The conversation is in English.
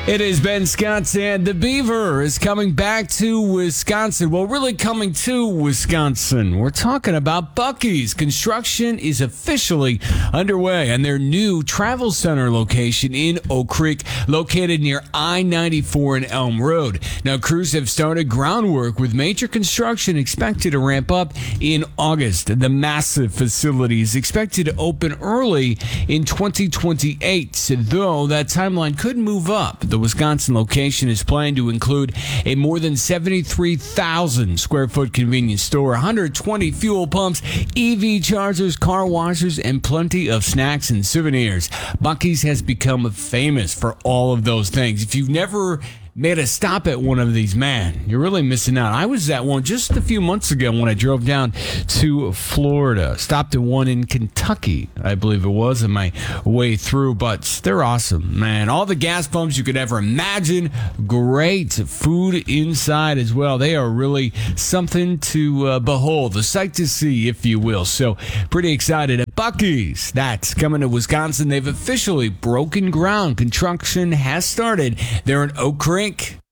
It is Ben Scott, and the Beaver is coming back to Wisconsin. Well, really coming to Wisconsin. We're talking about Buc-ee's. Construction is officially underway on their new travel center location in Oak Creek, located near I-94 and Elm Road. Now, crews have started groundwork with major construction expected to ramp up in August. The massive facility is expected to open early in 2028, though that timeline could move up. The Wisconsin location is planned to include a more than 73,000 square foot convenience store, 120 fuel pumps, EV chargers, car washers, and plenty of snacks and souvenirs. Buc-ee's has become famous for all of those things. If you've never made a stop at one of these, man, you're really missing out. I was at one just a few months ago when I drove down to Florida. Stopped at one in Kentucky, I believe it was, on my way through. But they're awesome, man. All the gas pumps you could ever imagine. Great food inside as well. They are really something to behold, a sight to see, if you will. So pretty excited at Buc-ee's. That's coming to Wisconsin. They've officially broken ground. Construction has started there in Oak Creek.